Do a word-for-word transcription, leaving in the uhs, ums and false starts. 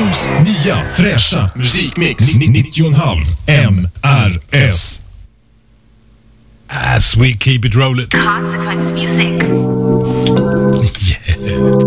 Stockholms nya fräscha musikmix nittio komma fem M R S. As we keep it rolling. Consequence music. Yeah.